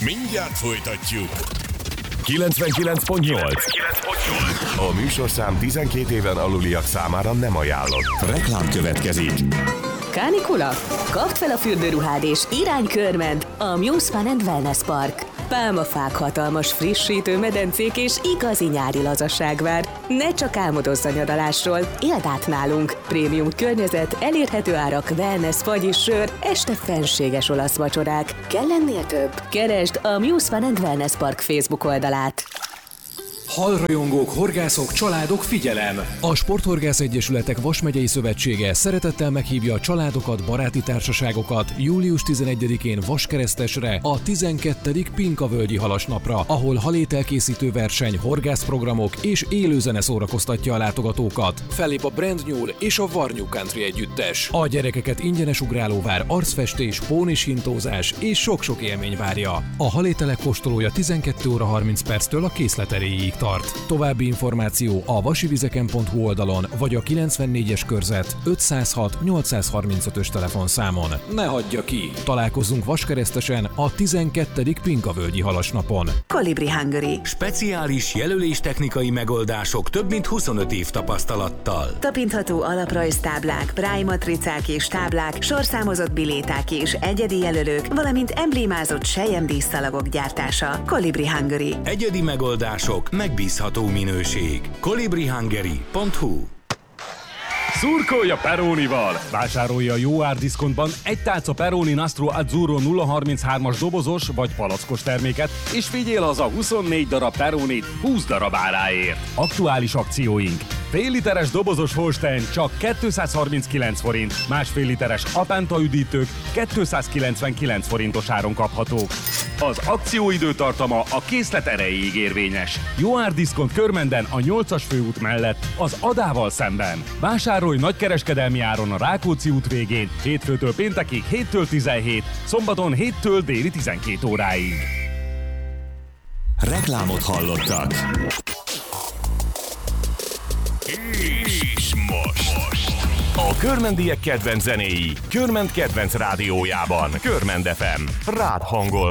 Mindjárt folytatjuk. 99.8. A műsorszám 12 éven aluliak számára nem ajánlott. Reklám következik. Kánikula? Kapd fel a fürdőruhád és irány körmed a Muse Fun & Wellness Park. Pálmafák, hatalmas frissítő medencék és igazi nyári lazasság vár. Ne csak álmodozz a nyaralásról, éld át nálunk. Prémium környezet, elérhető árak, wellness, fagy és sör, este fenséges olasz vacsorák. Kell ennél több? Keresd a Muse Fun & Wellness Park Facebook oldalát. Halrajongók, horgászok, családok, figyelem! A Sporthorgász Egyesületek Vas-megyei Szövetsége szeretettel meghívja a családokat, baráti társaságokat július 11-én Vaskeresztesre, a 12. Pinkavölgyi Halasnapra, ahol halételkészítő verseny, horgászprogramok és élőzene szórakoztatja a látogatókat. Fellép a Brand New és a War New Country együttes. A gyerekeket ingyenes ugrálóvár, arcfestés, pónishintózás és sok-sok élmény várja. A halételek kóstolója 12 óra 30 perctől a készlet erejéig tart. További információ a vasivizeken.hu oldalon, vagy a 94-es körzet 506-835-ös telefonszámon. Ne hagyja ki! Találkozzunk Vaskeresztesen a 12. Pinkavölgyi Halasnapon. Kolibri Hungary. Speciális jelöléstechnikai megoldások több mint 25 év tapasztalattal. Tapintható alaprajztáblák, prály matricák és táblák, sorszámozott biléták és egyedi jelölők, valamint emblémázott selyemdíszszalagok gyártása. Kolibri Hungary. Egyedi megoldások, megbízható minőség. kolibrihungary.hu. Szurkolj a Peronival! Vásárolja a jó árdiszkontban egy tálca Peroni Nastro Azzurro 033-as dobozos vagy palackos terméket, és vigyél haza 24 darab Peronit 20 darab áráért. Aktuális akcióink: fél literes dobozos Holstein csak 239 forint, másfél literes Apenta üdítők 299 forintos áron kaphatók. Az akcióidő tartama a készlet erejéig érvényes. Jó árdiszkont Körmenden a 8-as főút mellett, az Adával szemben. Vásárolj nagykereskedelmi áron a Rákóczi út végén, hétfőtől péntekig 7-től 17, szombaton 7-től déli 12 óráig. Reklámot hallottak. És most. A körmendiek kedvenc zenéi Körment kedvenc rádiójában. Körmend FM. Rád hangol